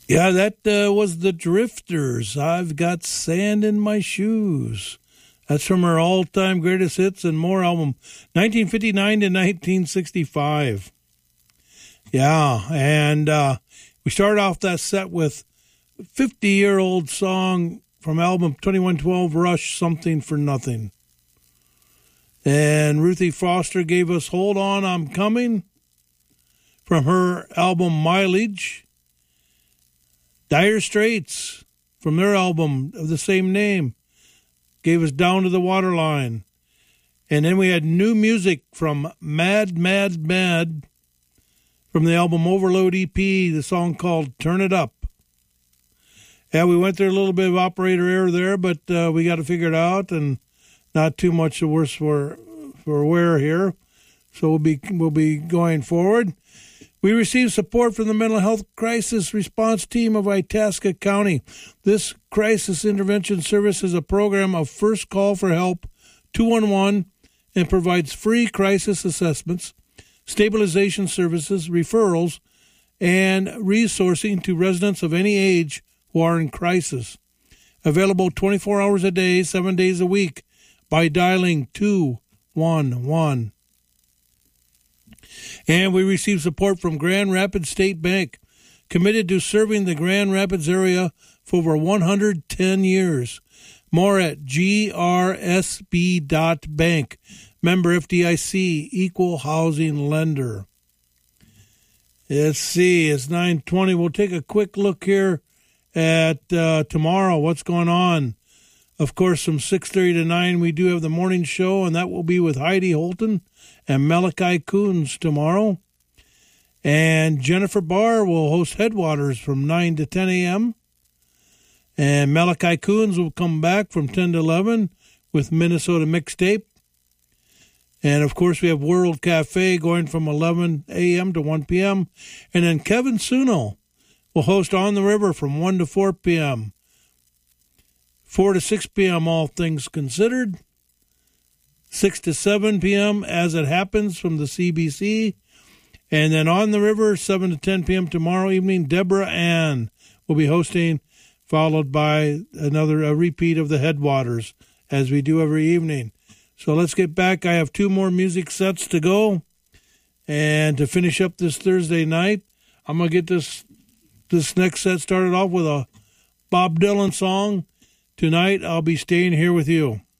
Yeah, that was the Drifters. I've got sand in my shoes. That's from her all-time greatest hits and more album, 1959 to 1965. Yeah, and we started off that set with a 50-year-old song from album 2112, Rush, Something for Nothing. And Ruthie Foster gave us Hold On, I'm Coming from her album Mileage. Dire Straits from their album of the same name gave us Down to the Waterline. And then we had new music from Mad, Mad, Mad from the album Overload EP, the song called Turn It Up. Yeah, we went through a little bit of operator error there, but we got to figure it out, and not too much the worse for wear here. So we'll be going forward. We received support from the Mental Health Crisis Response Team of Itasca County. This crisis intervention service is a program of First Call for Help 211 and provides free crisis assessments, stabilization services, referrals, and resourcing to residents of any age who are in crisis. Available 24 hours a day, 7 days a week by dialing 211. And we received support from Grand Rapids State Bank, committed to serving the Grand Rapids area for over 110 years. More at grsb.bank. Member FDIC, equal housing lender. Let's see, it's 9:20. We'll take a quick look here at tomorrow, what's going on. Of course, from 6:30 to 9, we do have the morning show, and that will be with Heidi Holton and Malachi Coons tomorrow. And Jennifer Barr will host Headwaters from 9 to 10 a.m. And Malachi Coons will come back from 10 to 11 with Minnesota Mixtape. And, of course, we have World Cafe going from 11 a.m. to 1 p.m. And then Kevin Suno will host On the River from 1 to 4 p.m. 4 to 6 p.m., all things considered. 6 to 7 p.m., As It Happens from the CBC. And then On the River, 7 to 10 p.m. tomorrow evening, Deborah Ann will be hosting, followed by a repeat of the Headwaters, as we do every evening. So let's get back. I have 2 more music sets to go. And to finish up this Thursday night, I'm going to get this next set started off with a Bob Dylan song. Tonight, I'll be staying here with you.